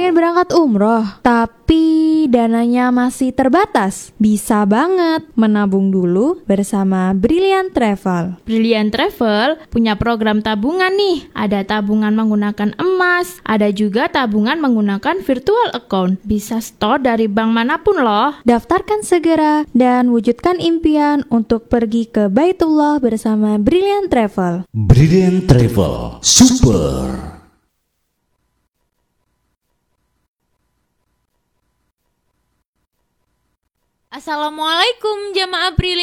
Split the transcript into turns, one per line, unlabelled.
Pengen berangkat umroh, tapi dananya masih terbatas? Bisa banget menabung dulu bersama Brilliant Travel.
Brilliant Travel punya program tabungan nih. Ada tabungan menggunakan emas, ada juga tabungan menggunakan virtual account. Bisa store dari bank manapun loh.
Daftarkan segera dan wujudkan impian untuk pergi ke Baitullah bersama Brilliant Travel.
Brilliant Travel, super.
Assalamualaikum jamaah Brilliant.